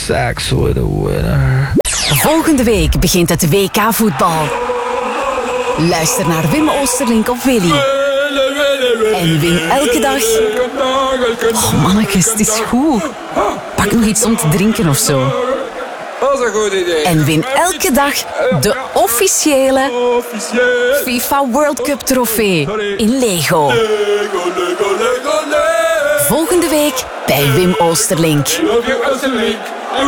sex with a winner. Volgende week begint het WK voetbal. Luister naar Wim Oosterlink of Willy. En win elke dag... Oh mannetjes, het is goed. Pak nog iets om te drinken of zo. Dat is een goed idee. En win elke dag de officiële FIFA World Cup trofee in Lego. Volgende week bij Wim Oosterlink. Love you, Oosterlink.